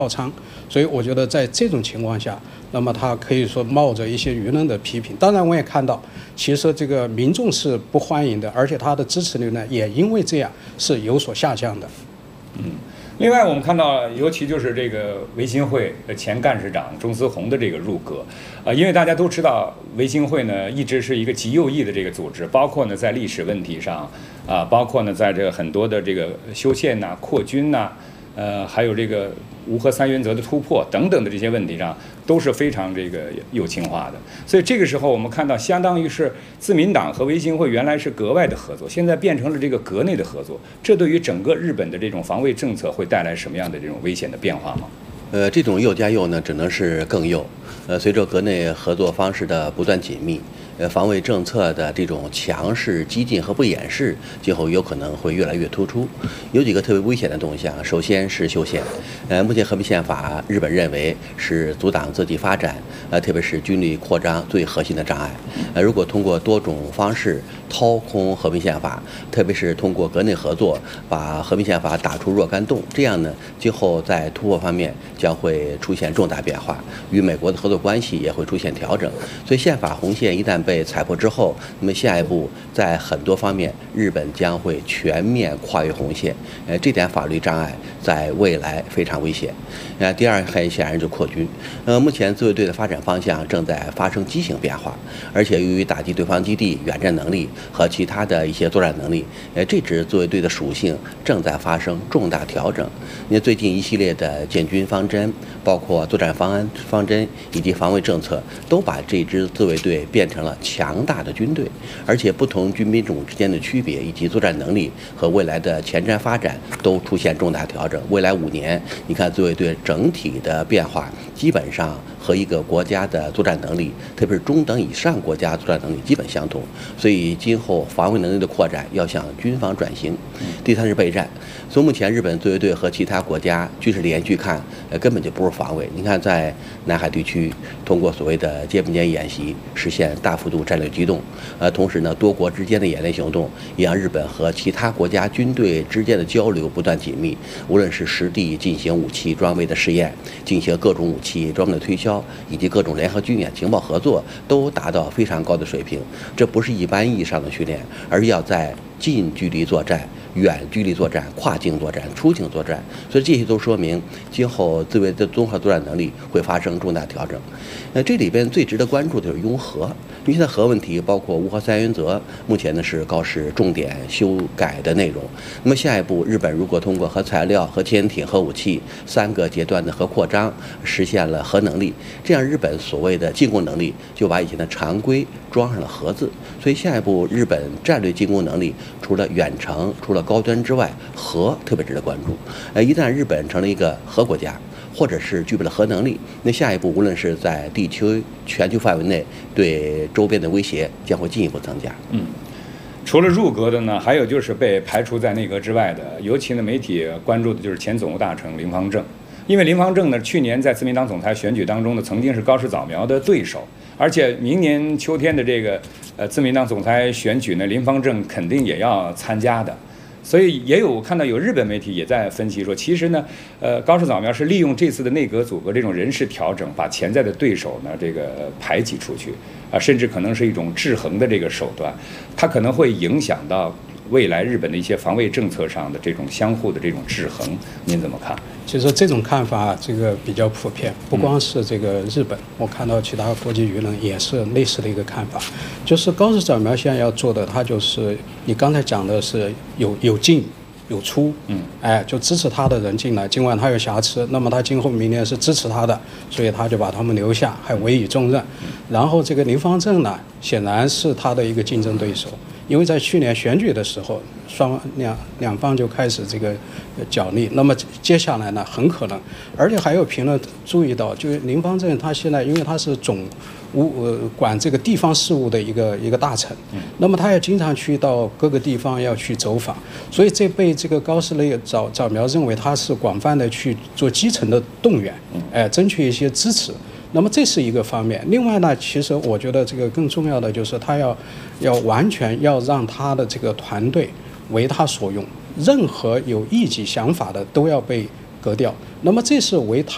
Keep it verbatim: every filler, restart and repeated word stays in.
爆仓，所以我觉得在这种情况下，那么他可以说冒着一些舆论的批评。当然，我也看到，其实这个民众是不欢迎的，而且他的支持率呢，也因为这样是有所下降的。 嗯。另外，我们看到，尤其就是这个维新会前干事长钟思宏的这个入阁，啊，因为大家都知道，维新会呢一直是一个极右翼的这个组织，包括呢在历史问题上，啊，包括呢在这个很多的这个修宪呐、扩军呐，呃，还有这个无核三原则的突破等等的这些问题上，都是非常这个右倾化的。所以这个时候，我们看到，相当于是自民党和维新会原来是格外的合作，现在变成了这个阁内的合作。这对于整个日本的这种防卫政策会带来什么样的这种危险的变化吗？ 呃，这种右加右呢，只能是更右。呃，随着阁内合作方式的不断紧密，呃，防卫政策的这种强势、激进和不掩饰，今后有可能会越来越突出。有几个特别危险的动向，首先是修宪。呃，目前和平宪法，日本认为是阻挡自己发展，呃，特别是军力扩张最核心的障碍。呃，如果通过多种方式掏空和平宪法，特别是通过阁内合作把和平宪法打出若干洞，这样呢，今后在突破方面将会出现重大变化，与美国的合作关系也会出现调整。所以宪法红线一旦被踩破之后，那么下一步在很多方面，日本将会全面跨越红线。呃，这点法律障碍在未来非常危险。呃，第二很显然就扩军。呃，目前自卫队的发展方向正在发生畸形变化，而且由于打击对方基地、远战能力和其他的一些作战能力，呃，这支自卫队的属性正在发生重大调整。因为最近一系列的建军方针，包括作战方案方针以及防卫政策，都把这支自卫队变成了强大的军队，而且不同军兵种之间的区别以及作战能力和未来的前瞻发展都出现重大调整。未来五年，你看自卫队整体的变化，基本上和一个国家的作战能力，特别是中等以上国家作战能力基本相同。所以今后防卫能力的扩展要向军防转型。第三是备战。从目前日本自卫队和其他国家军事连续看，呃，根本就不是防卫。你看，在南海地区通过所谓的肩并肩演习，实现大幅度战略机动。呃，同时呢，多国之间的演练行动，也让日本和其他国家军队之间的交流不断紧密。无论是实地进行武器装备的试验，进行各种武器装备的推销，以及各种联合军演情报合作，都达到非常高的水平。这不是一般意义上的训练，而是要在近距离作战、远距离作战、跨境作战、出境作战，所以这些都说明今后自卫的综合作战能力会发生重大调整。那这里边最值得关注的就是拥核，因为现在核问题包括无核三原则，目前呢是高市重点修改的内容。那么下一步，日本如果通过核材料、核潜艇、核武器三个阶段的核扩张，实现了核能力，这样日本所谓的进攻能力就把以前的常规装上了核字。所以下一步，日本战略进攻能力除了远程、除了高端之外，核特别值得关注。呃，一旦日本成了一个核国家，或者是具备了核能力，那下一步无论是在地区、全球范围内对周边的威胁将会进一步增加。 嗯，除了入阁的呢，还有就是被排除在内阁之外的，尤其呢媒体关注的就是前总务大臣林方正。因为林方正呢，去年在自民党总裁选举当中呢，曾经是高市早苗的对手，而且明年秋天的这个呃自民党总裁选举呢，林方正肯定也要参加的。所以也有看到有日本媒体也在分析说，其实呢，呃，高市早苗是利用这次的内阁组阁这种人事调整，把潜在的对手呢这个排挤出去啊，甚至可能是一种制衡的这个手段，它可能会影响到未来日本的一些防卫政策上的这种相互的这种制衡，您怎么看？ 其实这种看法这个比较普遍，不光是这个日本，我看到其他国际舆论也是类似的一个看法，就是高市早苗现在要做的，他就是你刚才讲的是有有进有出，嗯，哎，就支持他的人进来，尽管他有瑕疵，那么他今后明年是支持他的，所以他就把他们留下，还委以重任。然后这个林方正呢，显然是他的一个竞争对手。因为在去年选举的时候，双两两方就开始这个角力。那么接下来呢，很可能，而且还有评论注意到，就是林方正他现在，因为他是总务呃管这个地方事务的一个一个大臣，那么他也经常去到各个地方要去走访，所以这被这个高市早早苗认为他是广泛的去做基层的动员，哎，争取一些支持。那么这是一个方面，另外呢，其实我觉得这个更重要的就是他要要完全要让他的这个团队为他所用，任何有异己想法的都要被革掉。那么这是为他